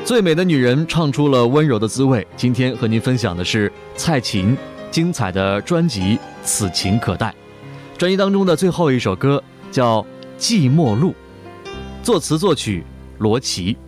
最美的女人唱出了温柔的滋味。今天和您分享的是蔡琴精彩的专辑《此情可待》。专辑当中的最后一首歌叫《寂寞路》，作词作曲罗琦。